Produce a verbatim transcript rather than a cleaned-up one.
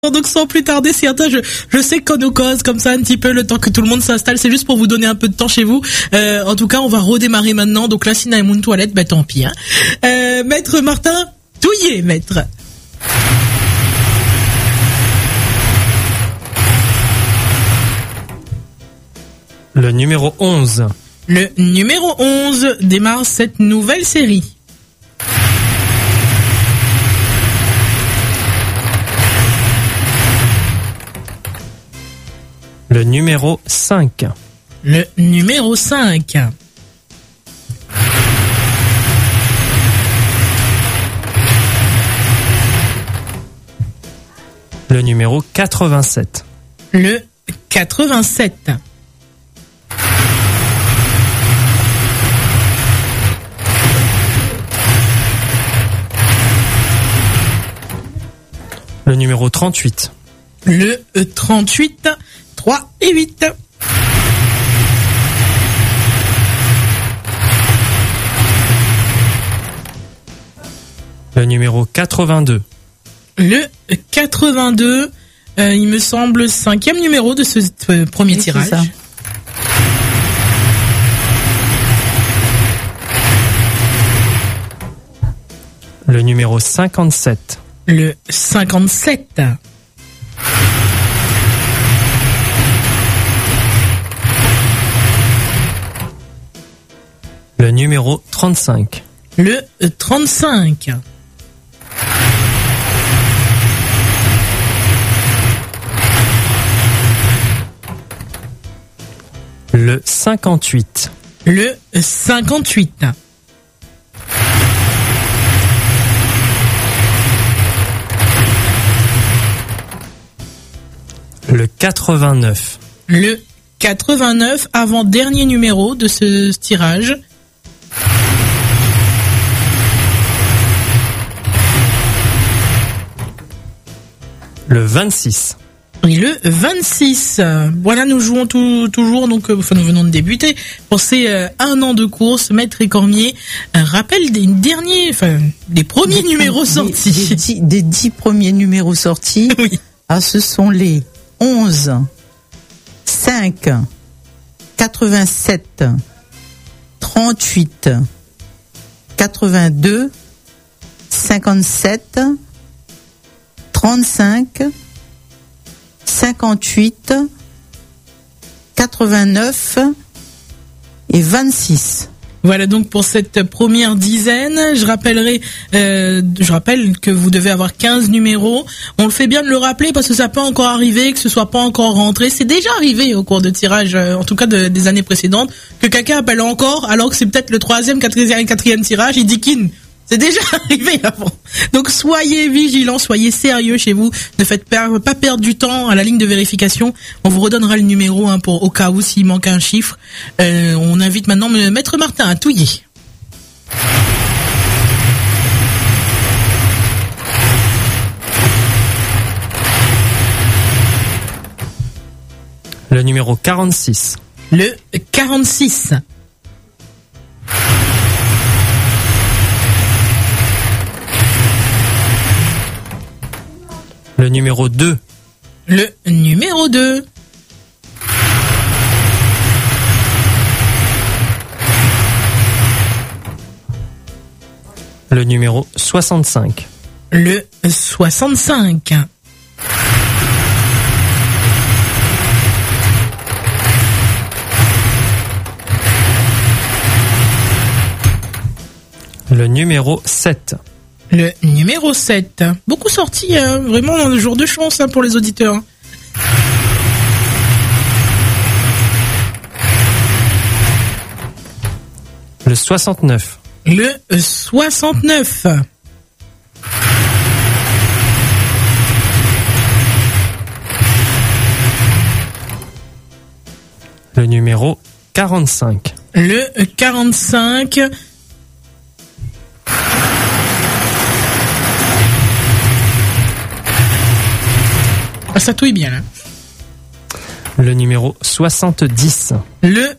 Donc sans plus tarder, certains, je, je sais qu'on nous cause comme ça un petit peu le temps que tout le monde s'installe, c'est juste pour vous donner un peu de temps chez vous. Euh, en tout cas, on va redémarrer maintenant. Donc là, Sina et mon toilette, bah tant pis. Hein. Euh, maître Martin, touillez, maître. Le numéro onze. Le numéro onze démarre cette nouvelle série. Le numéro cinq. Le numéro cinq. Le numéro quatre-vingt-sept. Le quatre-vingt-sept. Le numéro trente-huit. Le trente-huit. trois et huit. Le numéro quatre-vingt-deux. Le quatre-vingt-deux, euh, il me semble, cinquième numéro de ce euh, premier oui, tirage. Le numéro cinquante-sept. Le cinquante-sept. Le numéro trente-cinq. Le trente-cinq. Le cinquante-huit. Le cinquante-huit. Le quatre-vingt-neuf. Le quatre-vingt-neuf, avant-dernier numéro de ce tirage. Le vingt-six. Et le vingt-six. Voilà, nous jouons tout, toujours, donc, euh, enfin, nous venons de débuter pour ces euh, un an de course. Maître et Cormier, un rappel des derniers, enfin, des premiers des, numéros des, sortis. Des, des, dix, des dix premiers numéros sortis. Oui. Ah, ce sont les onze, cinq, quatre-vingt-sept, trente-huit, quatre-vingt-deux, cinquante-sept, trente-cinq, cinquante-huit, quatre-vingt-neuf et vingt-six. Voilà donc pour cette première dizaine. Je rappellerai, euh, je rappelle que vous devez avoir quinze numéros. On le fait bien de le rappeler parce que ça peut encore arriver, que ce soit pas encore rentré. C'est déjà arrivé au cours de tirage, euh, en tout cas de, des années précédentes, que quelqu'un appelle encore alors que c'est peut-être le troisième, quatrième, quatrième tirage. Il dit kin. C'est déjà arrivé avant. Donc soyez vigilants, soyez sérieux chez vous. Ne faites per- pas perdre du temps à la ligne de vérification. On vous redonnera le numéro hein, pour au cas où s'il manque un chiffre. Euh, on invite maintenant Maître Martin à touiller. Le numéro quarante-six. Le quarante-six. Le numéro deux. Le numéro deux. Le numéro soixante-cinq. Le soixante-cinq. Le numéro sept. Le numéro sept. Beaucoup sorti, hein. Vraiment un jour de chance hein, pour les auditeurs. Le soixante-neuf. Le soixante-neuf. Le numéro quarante-cinq. Le quarante-cinq. Ah, ça touille bien là. Le numéro soixante-dix. Le